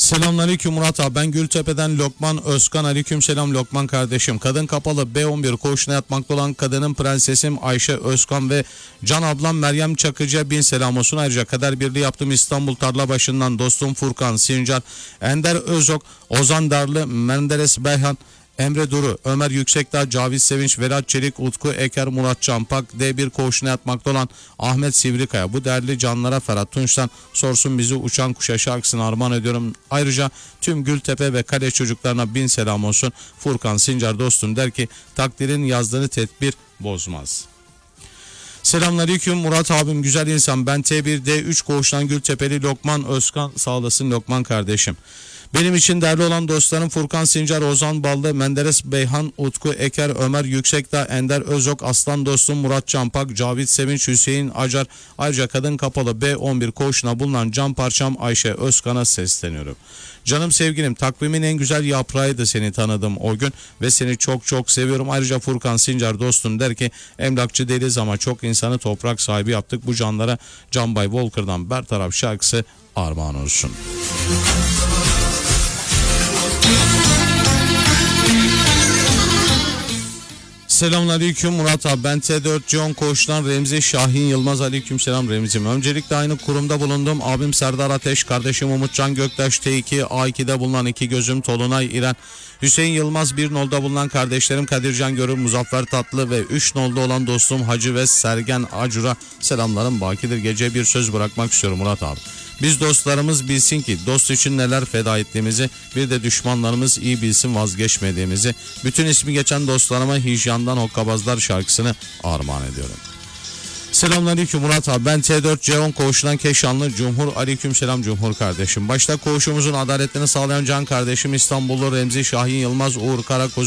Selamünaleyküm Murat abi, ben Gültepe'den Lokman Özkan. Aleykümselam Lokman kardeşim. Kadın kapalı B11 koğuşuna yatmakta olan kadının prensesim Ayşe Özkan ve can ablam Meryem Çakıcı'ya bin selam olsun. Ayrıca kader birliği yaptığım İstanbul Tarlabaşı'ndan dostum Furkan Sincar, Ender Özok, Ozan Darlı, Menderes Beyhan, Emre Duru, Ömer Yüksekdağ, Cavit Sevinç, Vedat Çelik, Utku Eker, Murat Çampak, D1 koğuşuna yatmakta olan Ahmet Sivrikaya. Bu değerli canlara Ferhat Tunç'tan sorsun bizi uçan kuşa şarkısını armağan ediyorum. Ayrıca tüm Gültepe ve Kale çocuklarına bin selam olsun. Furkan Sincar dostum der ki takdirin yazdığını tedbir bozmaz. Selamünaleyküm Murat abim, güzel insan. Ben T1D3 koğuştan Gültepeli Lokman Özkan. Sağ olasın Lokman kardeşim. Benim için değerli olan dostlarım Furkan Sincar, Ozan Ballı, Menderes Beyhan, Utku Eker, Ömer Yüksekdağ, Ender Özok, Aslan dostum Murat Çampak, Cavit Sevinç, Hüseyin Acar. Ayrıca kadın kapalı B11 koğuşuna bulunan can parçam Ayşe Özkan'a sesleniyorum. Canım sevgilim, takvimin en güzel yaprağıydı seni tanıdım o gün ve seni çok çok seviyorum. Ayrıca Furkan Sincar dostum der ki emlakçı değiliz ama çok insanı toprak sahibi yaptık. Bu canlara Can Bay Volker'dan Bertaraf şarkısı armağan olsun. Selamünaleyküm Murat abi, ben T4 John koğuştan Remzi Şahin Yılmaz. Aleykümselam Remzi'm. Öncelikle aynı kurumda bulundum. Abim Serdar Ateş, kardeşim Umutcan Göktaş, T2 A2'de bulunan iki gözüm Tolunay İren, Hüseyin Yılmaz, bir nolda bulunan kardeşlerim Kadircan Görür, Muzaffer Tatlı ve 3 nolda olan dostum Hacı ve Sergen Acur'a selamlarım bakidir. Gece bir söz bırakmak istiyorum Murat abi. Biz dostlarımız bilsin ki dost için neler feda ettiğimizi, bir de düşmanlarımız iyi bilsin vazgeçmediğimizi. Bütün ismi geçen dostlarıma Hicyan'dan Hokkabazlar şarkısını armağan ediyorum. Selamünaleyküm Murat abi, ben T4 C10 koğuşundan Keşanlı Cumhur. Aleykümselam Cumhur kardeşim. Başta koğuşumuzun adaletini sağlayan can kardeşim İstanbullu Remzi Şahin Yılmaz, Uğur Karakoz